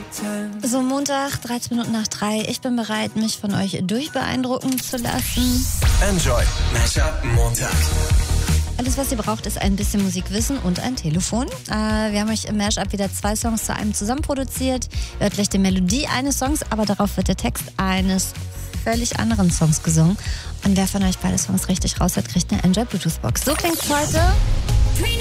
So, Montag, 13 Minuten nach 3. Ich bin bereit, mich von euch durchbeeindrucken zu lassen. Enjoy Mashup Montag. Alles, was ihr braucht, ist ein bisschen Musikwissen und ein Telefon. Wir haben euch im Mashup wieder 2 Songs zu einem zusammen produziert. Ihr hört gleich die Melodie eines Songs, aber darauf wird der Text eines völlig anderen Songs gesungen. Und wer von euch beide Songs richtig raus hat, kriegt eine Enjoy Bluetooth Box. So klingt's heute.